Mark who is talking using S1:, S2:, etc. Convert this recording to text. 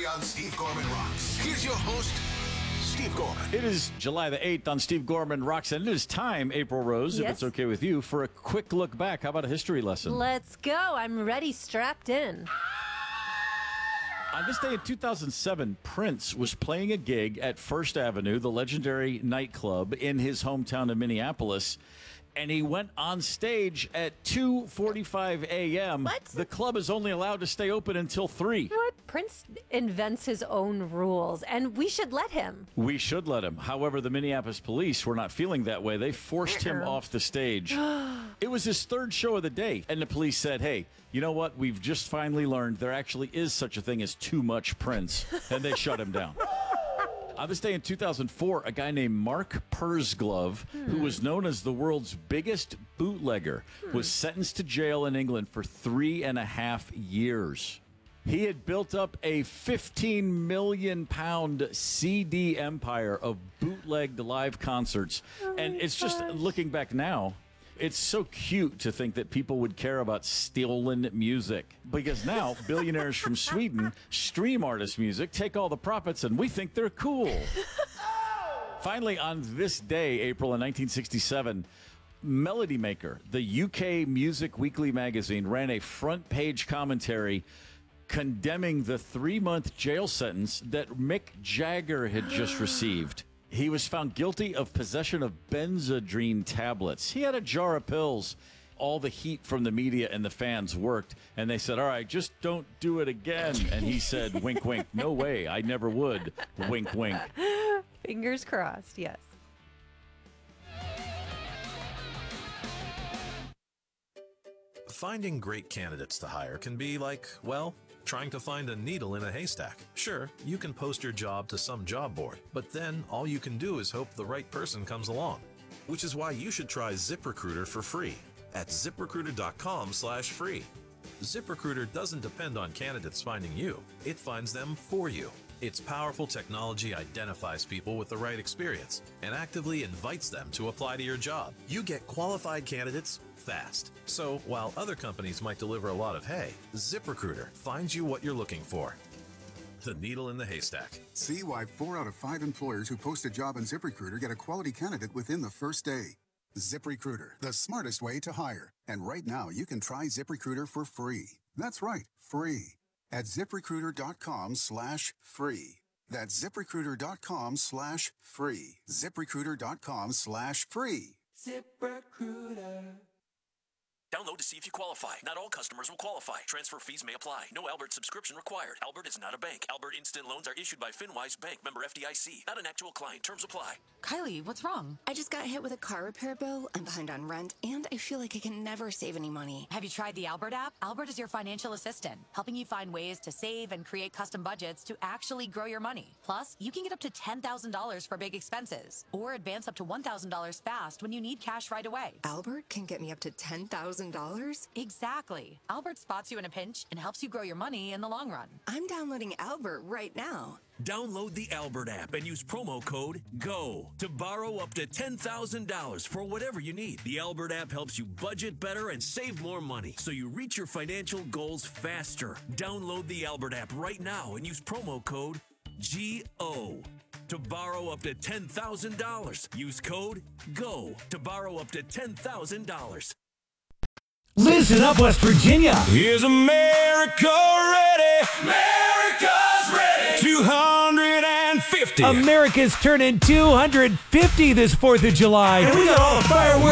S1: February on Steve Gorman Rocks. Here's your host, Steve Gorman.
S2: It is July the 8th on Steve Gorman Rocks, and it is time, April Rose, if it's okay with you, for a quick look back. How about a history lesson?
S3: Let's go. I'm ready, strapped in.
S2: On this day in 2007, Prince was playing a gig at First Avenue, the legendary nightclub in his hometown of Minneapolis, and he went on stage at 2:45 a.m.
S3: What?
S2: The club is only allowed to stay open until 3.
S3: You know what? Prince invents his own rules, and we should let him.
S2: We should let him. However, the Minneapolis police were not feeling that way. They forced him off the stage. It was his third show of the day, and the police said, hey, you know what? We've just finally learned there actually is such a thing as too much Prince, and they shut him down. On this day in 2004, a guy named Mark Pursglove, who was known as the world's biggest bootlegger, was sentenced to jail in England for 3.5 years. He had built up a 15 million pound CD empire of bootlegged live concerts. And it's just, looking back now, it's so cute to think that people would care about stolen music, because now billionaires from Sweden stream artist music, take all the profits, and we think they're cool. Finally, on this day, April in 1967, Melody Maker, the UK Music Weekly magazine, ran a front page commentary condemning the 3-month jail sentence that Mick Jagger had just received. He was found guilty of possession of Benzedrine tablets. He had a jar of pills. All the heat from the media and the fans worked, and they said, all right, just don't do it again. And he said, wink, wink, no way, I never would. Wink, wink.
S3: Fingers crossed, yes.
S4: Finding great candidates to hire can be like, well, trying to find a needle in a haystack. Sure, you can post your job to some job board, but then all you can do is hope the right person comes along. Which is why you should try ZipRecruiter for free at ZipRecruiter.com/free. ZipRecruiter doesn't depend on candidates finding you. It finds them for you. Its powerful technology identifies people with the right experience and actively invites them to apply to your job. You get qualified candidates fast. So while other companies might deliver a lot of hay, ZipRecruiter finds you what you're looking for. The needle in the haystack.
S5: See why 4 out of 5 employers who post a job on ZipRecruiter get a quality candidate within the first day. ZipRecruiter, the smartest way to hire. And right now, you can try ZipRecruiter for free. That's right, free. At ZipRecruiter.com/free. That's ZipRecruiter.com/free. ZipRecruiter.com/free.
S6: ZipRecruiter.
S7: Download to see if you qualify. Not all customers will qualify. Transfer fees may apply. No Albert subscription required. Albert is not a bank. Albert Instant Loans are issued by FinWise Bank, member FDIC. Not an actual client. Terms apply.
S8: Kylie, what's wrong? I just got hit with a car repair bill. I'm behind on rent, and I feel like I can never save any money.
S9: Have you tried the Albert app? Albert is your financial assistant, helping you find ways to save and create custom budgets to actually grow your money. Plus, you can get up to $10,000 for big expenses, or advance up to $1,000 fast when you need cash right away.
S8: Albert can get me up to $10,000?
S9: Exactly. Albert spots you in a pinch and helps you grow your money in the long run.
S8: I'm downloading Albert right now.
S7: Download the Albert app and use promo code GO to borrow up to $10,000 for whatever you need. The Albert app helps you budget better and save more money, so you reach your financial goals faster. Download the Albert app right now and use promo code GO to borrow up to $10,000. Use code GO to borrow up to $10,000.
S6: Listen up, West Virginia.
S10: Is America ready?
S6: America's ready.
S10: 250.
S6: America's turning 250 this 4th of July.
S10: And we got all the fireworks.